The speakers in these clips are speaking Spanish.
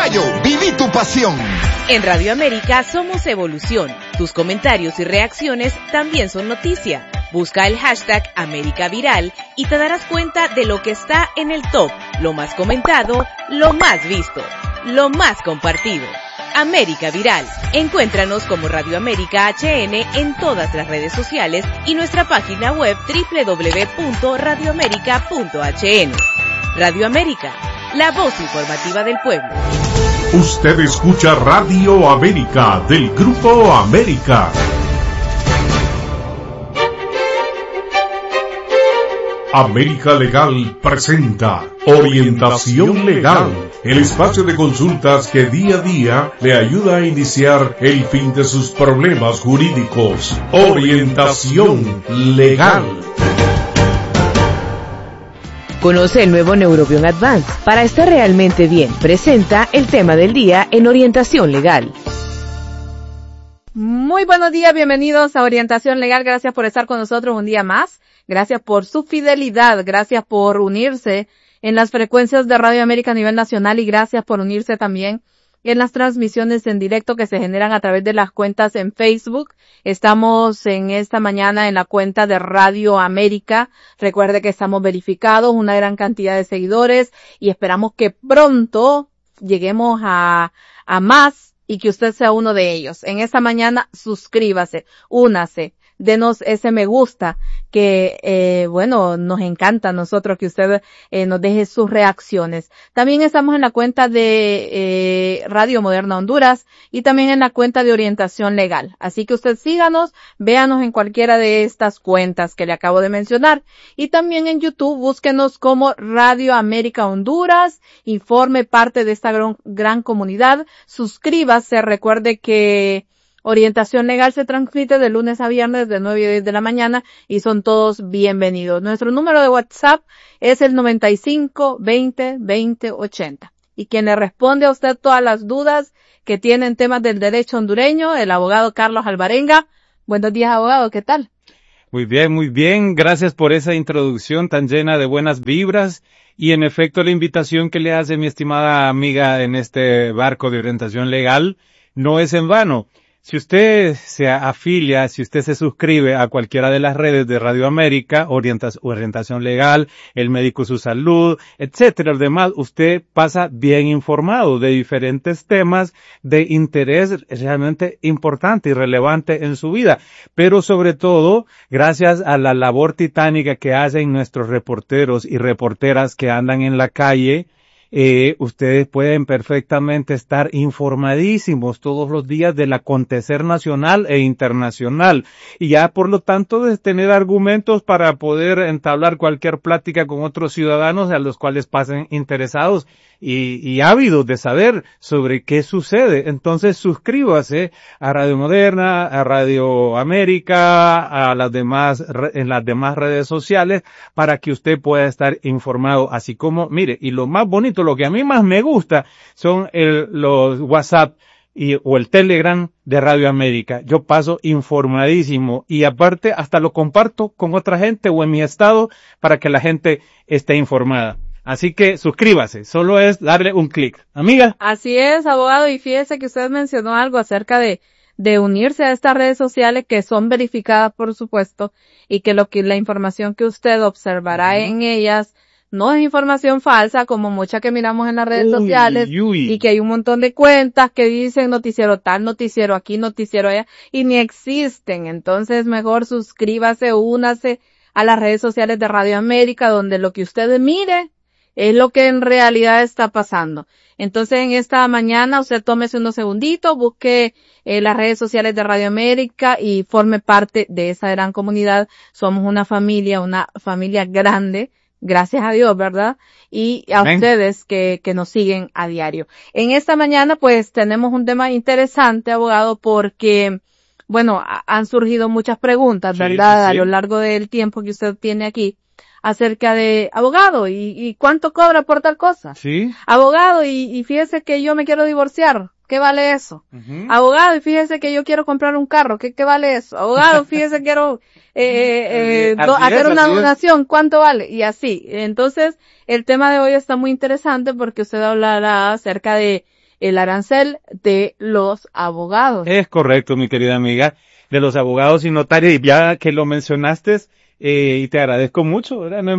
Mayo, viví tu pasión. En Radio América somos evolución. Tus comentarios y reacciones también son noticia. Busca el hashtag América Viral y te darás cuenta de lo que está en el top, lo más comentado, lo más visto, lo más compartido. América Viral. Encuéntranos como Radio América HN en todas las redes sociales y nuestra página web www.radioamerica.hn. Radio América, la voz informativa del pueblo. Usted escucha Radio América del Grupo América. América Legal presenta Orientación Legal, el espacio de consultas que día a día le ayuda a iniciar el fin de sus problemas jurídicos. Orientación Legal. Conoce el nuevo Neurobion Advance para estar realmente bien. Presenta el tema del día en Orientación Legal. Muy buenos días, bienvenidos a Orientación Legal. Gracias por estar con nosotros un día más. Gracias por su fidelidad. Gracias por unirse en las frecuencias de Radio América a nivel nacional y gracias por unirse también en las transmisiones en directo que se generan a través de las cuentas en Facebook. Estamos en esta mañana en la cuenta de Radio América. Recuerde que estamos verificados, una gran cantidad de seguidores y esperamos que pronto lleguemos a más y que usted sea uno de ellos. En esta mañana suscríbase, únase, denos ese me gusta que, nos encanta a nosotros que usted nos deje sus reacciones. También estamos en la cuenta de Radio Moderna Honduras y también en la cuenta de Orientación Legal. Así que usted síganos, véanos en cualquiera de estas cuentas que le acabo de mencionar. Y también en YouTube, búsquenos como Radio América Honduras y forme parte de esta gran comunidad. Suscríbase, recuerde que Orientación Legal se transmite de lunes a viernes de 9 a 10 de la mañana y son todos bienvenidos. Nuestro número de WhatsApp es el 95 20 20 80. Y quien le responde a usted todas las dudas que tiene en temas del derecho hondureño, el abogado Carlos Alvarenga. Buenos días, abogado, ¿qué tal? Muy bien, muy bien. Gracias por esa introducción tan llena de buenas vibras. Y en efecto, la invitación que le hace mi estimada amiga en este barco de orientación legal no es en vano. Si usted se afilia, si usted se suscribe a cualquiera de las redes de Radio América, Orientación Legal, El Médico y su Salud, etcétera, los demás, usted pasa bien informado de diferentes temas de interés realmente importante y relevante en su vida. Pero sobre todo, gracias a la labor titánica que hacen nuestros reporteros y reporteras que andan en la calle, ustedes pueden perfectamente estar informadísimos todos los días del acontecer nacional e internacional y ya por lo tanto de tener argumentos para poder entablar cualquier plática con otros ciudadanos a los cuales pasen interesados y ávidos de saber sobre qué sucede. Entonces suscríbase a Radio Moderna, a Radio América, en las demás redes sociales para que usted pueda estar informado, así como, mire, y lo más bonito, lo que a mí más me gusta son los WhatsApp o el Telegram de Radio América. Yo paso informadísimo y aparte hasta lo comparto con otra gente o en mi estado para que la gente esté informada. Así que suscríbase, solo es darle un clic. Amiga. Así es, abogado, y fíjese que usted mencionó algo acerca de unirse a estas redes sociales que son verificadas, por supuesto, y que la información que usted observará en ellas no es información falsa, como mucha que miramos en las redes sociales, y que hay un montón de cuentas que dicen noticiero tal, noticiero aquí, noticiero allá, y ni existen. Entonces, mejor suscríbase, únase a las redes sociales de Radio América, donde lo que usted mire es lo que en realidad está pasando. Entonces, en esta mañana, usted tómese unos segunditos, busque las redes sociales de Radio América y forme parte de esa gran comunidad. Somos una familia grande, gracias a Dios, ¿verdad? Y a ustedes que nos siguen a diario. En esta mañana, pues, tenemos un tema interesante, abogado, porque, han surgido muchas preguntas, ¿verdad? Sí. A lo largo del tiempo que usted tiene aquí, acerca de, abogado, ¿y cuánto cobra por tal cosa? Sí. Abogado, y fíjese que yo me quiero divorciar. ¿Qué vale eso? Uh-huh. Abogado, y fíjese que yo quiero comprar un carro. ¿Qué vale eso? Abogado, fíjese que quiero hacer una donación. ¿Cuánto vale? Y así. Entonces, el tema de hoy está muy interesante porque usted hablará acerca de el arancel de los abogados. Es correcto, mi querida amiga, de los abogados y notarios, y ya que lo mencionaste, y te agradezco mucho, ¿verdad? No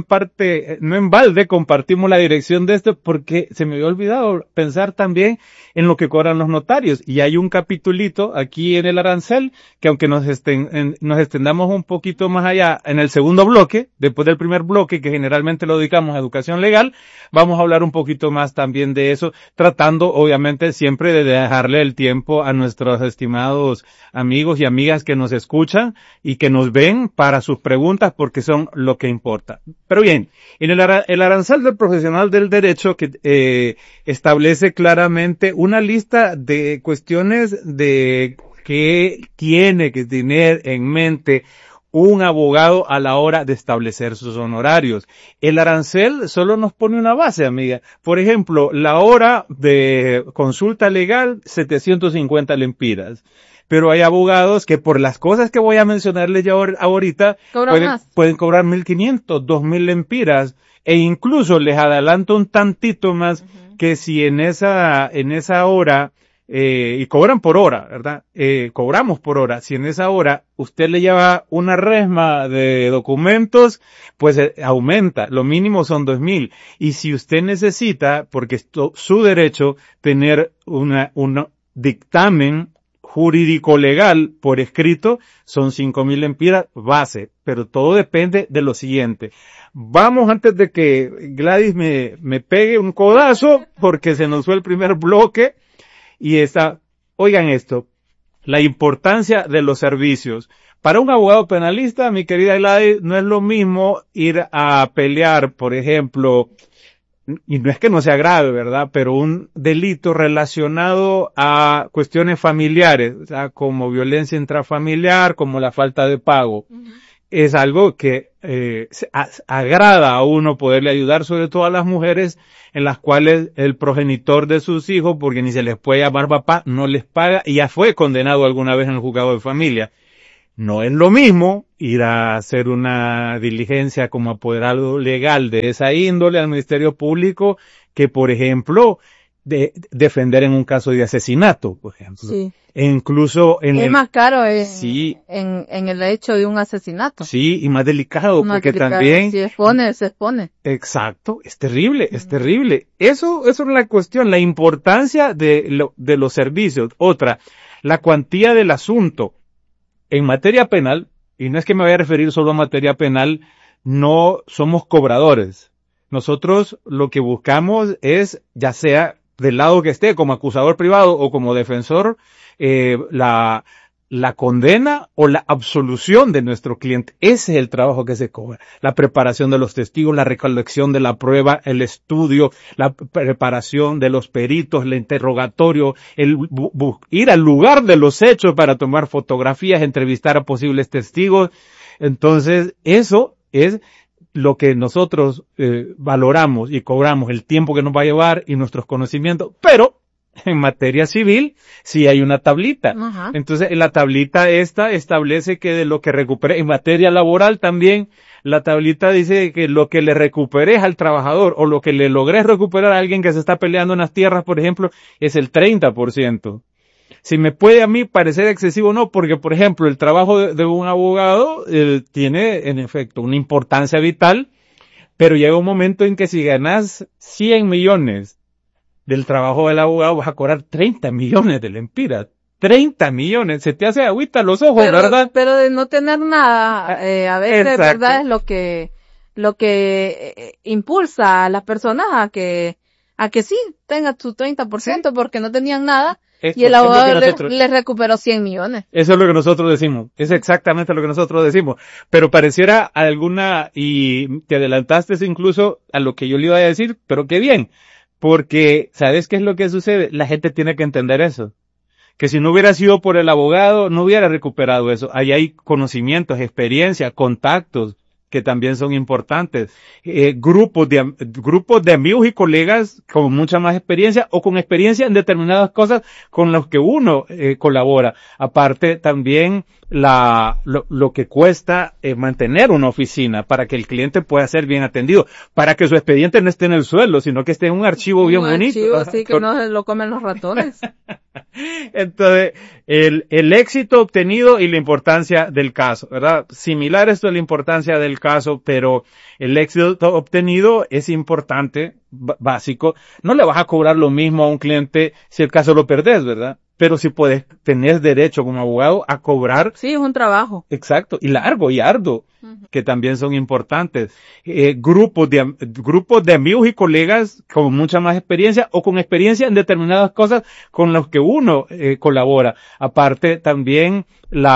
en balde compartimos la dirección de esto porque se me había olvidado pensar también en lo que cobran los notarios. Y hay un capitulito aquí en el arancel que aunque nos extendamos un poquito más allá en el segundo bloque, después del primer bloque que generalmente lo dedicamos a educación legal, vamos a hablar un poquito más también de eso, tratando obviamente siempre de dejarle el tiempo a nuestros estimados amigos y amigas que nos escuchan y que nos ven para sus preguntas porque son lo que importa. Pero bien, en el arancel del profesional del derecho que establece claramente una lista de cuestiones de que tiene que tener en mente un abogado a la hora de establecer sus honorarios. El arancel solo nos pone una base, amiga. Por ejemplo, la hora de consulta legal, 750 lempiras. Pero hay abogados que por las cosas que voy a mencionarles ya ahorita pueden cobrar 1.500, 2.000 lempiras, e incluso les adelanto un tantito más que si en esa hora, y cobran por hora, ¿verdad? Cobramos por hora. Si en esa hora usted le lleva una resma de documentos, pues aumenta. Lo mínimo son 2.000. Y si usted necesita, porque es su derecho, tener un dictamen jurídico legal por escrito, son 5.000 lempiras base, pero todo depende de lo siguiente. Vamos antes de que Gladys me pegue un codazo, porque se nos fue el primer bloque, y oigan esto, la importancia de los servicios. Para un abogado penalista, mi querida Gladys, no es lo mismo ir a pelear, por ejemplo, y no es que no sea grave, ¿verdad? Pero un delito relacionado a cuestiones familiares, o sea, como violencia intrafamiliar, como la falta de pago. Es algo que agrada a uno poderle ayudar, sobre todo a las mujeres en las cuales el progenitor de sus hijos, porque ni se les puede llamar papá, no les paga y ya fue condenado alguna vez en el juzgado de familia. No es lo mismo ir a hacer una diligencia como apoderado legal de esa índole al Ministerio Público que, por ejemplo, defender en un caso de asesinato, por ejemplo. Sí. E incluso es más caro sí, en el hecho de un asesinato. Sí, y más delicado, porque también se expone. Exacto, es terrible, es terrible. Eso es la cuestión, la importancia de los servicios. Otra, la cuantía del asunto. En materia penal, y no es que me vaya a referir solo a materia penal, no somos cobradores. Nosotros lo que buscamos es, ya sea del lado que esté, como acusador privado o como defensor, la condena o la absolución de nuestro cliente. Ese es el trabajo que se cobra. La preparación de los testigos, la recolección de la prueba, el estudio, la preparación de los peritos, el interrogatorio, ir al lugar de los hechos para tomar fotografías, entrevistar a posibles testigos. Entonces, eso es lo que nosotros valoramos y cobramos, el tiempo que nos va a llevar y nuestros conocimientos, pero en materia civil sí hay una tablita. Ajá. Entonces, en la tablita esta establece que de lo que recupere, en materia laboral también, la tablita dice que lo que le recuperes al trabajador o lo que le logres recuperar a alguien que se está peleando en las tierras, por ejemplo, es el 30%. Si me puede a mí parecer excesivo o no, porque, por ejemplo, el trabajo de un abogado tiene, en efecto, una importancia vital, pero llega un momento en que si ganas 100 millones del trabajo del abogado, vas a cobrar 30 millones de lempiras. 30 millones, se te hace agüita los ojos, ¿verdad? Pero de no tener nada, a veces, Exacto. ¿verdad? Es lo que impulsa a las personas a que sí tenga su 30%, ¿sí? Porque no tenían nada. Y el abogado les recuperó 100 millones. Eso es lo que nosotros decimos. Es exactamente lo que nosotros decimos. Pero pareciera y te adelantaste incluso a lo que yo le iba a decir, pero qué bien. Porque, ¿sabes qué es lo que sucede? La gente tiene que entender eso. Que si no hubiera sido por el abogado, no hubiera recuperado eso. Ahí hay conocimientos, experiencia, contactos que también son importantes. Grupos de amigos y colegas con mucha más experiencia o con experiencia en determinadas cosas con los que uno colabora. Aparte también lo que cuesta mantener una oficina para que el cliente pueda ser bien atendido, para que su expediente no esté en el suelo, sino que esté en un archivo bien bonito. Un archivo así que no se lo comen los ratones. Entonces, el éxito obtenido y la importancia del caso, ¿verdad? Similar esto es la importancia del caso, pero el éxito obtenido es importante, básico. No le vas a cobrar lo mismo a un cliente si el caso lo perdés, ¿verdad? Pero si puedes tener derecho como abogado a cobrar. Sí, es un trabajo. Exacto, y largo y arduo, que también son importantes. Grupos de amigos y colegas con mucha más experiencia o con experiencia en determinadas cosas con los que uno colabora. Aparte también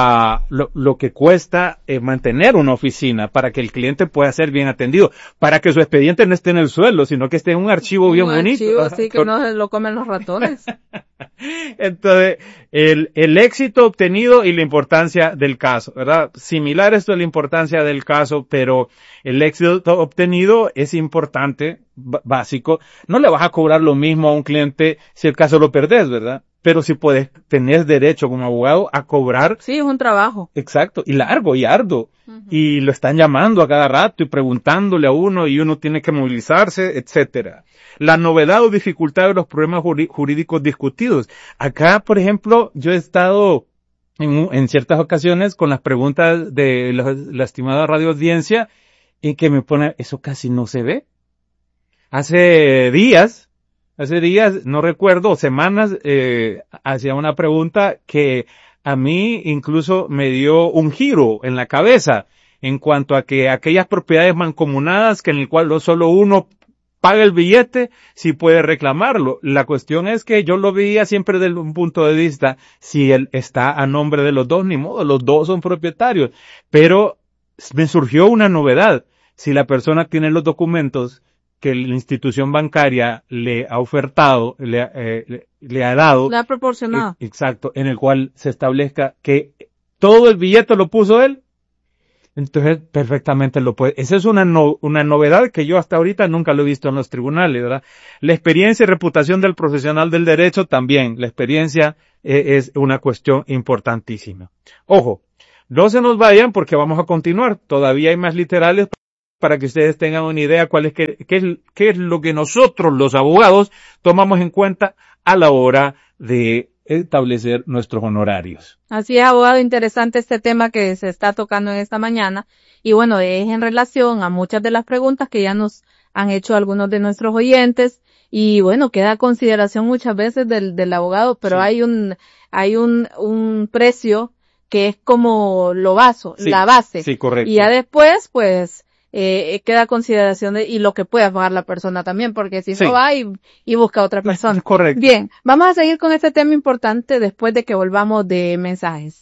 lo que cuesta mantener una oficina para que el cliente pueda ser bien atendido, para que su expediente no esté en el suelo, sino que esté en un archivo bien bonito. Un archivo así que no se lo comen los ratones. Entonces, el éxito obtenido y la importancia del caso, ¿verdad? Similar esto es la importancia del caso, pero el éxito obtenido es importante, básico. No le vas a cobrar lo mismo a un cliente si el caso lo perdés, ¿verdad? Pero si puedes tener derecho como abogado a cobrar. Sí, es un trabajo. Exacto, y largo y arduo. Y lo están llamando a cada rato y preguntándole a uno y uno tiene que movilizarse, etcétera. La novedad o dificultad de los problemas jurídicos discutidos. Acá, por ejemplo, yo he estado en ciertas ocasiones con las preguntas de la estimada radio audiencia y que me pone, eso casi no se ve. Hace días, no recuerdo, semanas, hacía una pregunta que a mí incluso me dio un giro en la cabeza en cuanto a que aquellas propiedades mancomunadas que en el cual no solo uno paga el billete, sí puede reclamarlo. La cuestión es que yo lo veía siempre desde un punto de vista, si él está a nombre de los dos, ni modo, los dos son propietarios. Pero me surgió una novedad. Si la persona tiene los documentos que la institución bancaria le ha ofertado, le ha dado. Le ha proporcionado. Exacto, en el cual se establezca que todo el billete lo puso él, entonces perfectamente lo puede. Esa es una novedad que yo hasta ahorita nunca lo he visto en los tribunales, ¿verdad? La experiencia y reputación del profesional del derecho también. La experiencia es una cuestión importantísima. Ojo, no se nos vayan porque vamos a continuar. Todavía hay más literales para que ustedes tengan una idea qué es lo que nosotros los abogados tomamos en cuenta a la hora de establecer nuestros honorarios. Así es, abogado, interesante este tema que se está tocando en esta mañana. Y bueno, es en relación a muchas de las preguntas que ya nos han hecho algunos de nuestros oyentes. Y bueno, queda a consideración muchas veces del abogado, pero sí. hay un precio que es como la base. Sí, correcto. Y ya después, pues, queda a consideración y lo que pueda pagar la persona también, porque si no va y busca a otra persona. Correcto. Bien, vamos a seguir con este tema importante después de que volvamos de mensajes.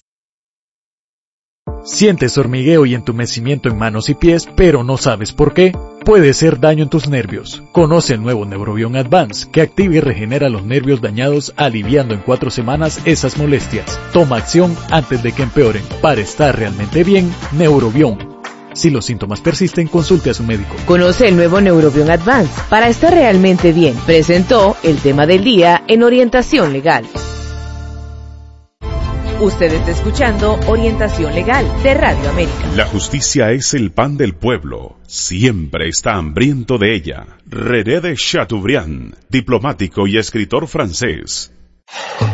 Sientes hormigueo y entumecimiento en manos y pies, pero no sabes por qué. Puede ser daño en tus nervios. Conoce el nuevo Neurobion Advance, que activa y regenera los nervios dañados, aliviando en 4 semanas esas molestias. Toma acción antes de que empeoren. Para estar realmente bien, Neurobion. Si los síntomas persisten, consulte a su médico. Conoce el nuevo Neurobion Advance para estar realmente bien. Presentó el tema del día en Orientación Legal. Usted está escuchando Orientación Legal de Radio América. La justicia es el pan del pueblo. Siempre está hambriento de ella. René de Chateaubriand, diplomático y escritor francés.